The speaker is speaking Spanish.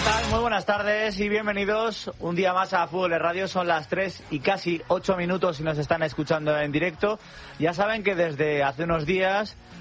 tal? Muy buenas tardes y bienvenidos un día más a Fútbol de Radio. Son las 3 y casi 8 minutos y nos están escuchando en directo. Ya saben que desde hace unos días